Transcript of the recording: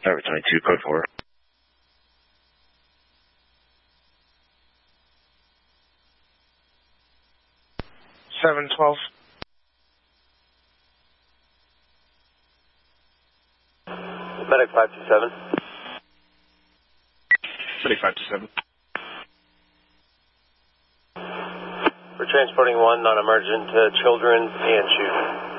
Tower 22, code 4. Seven 12. Medic 527. Medic 527. We're transporting one non-emergent to Children's and Shoot.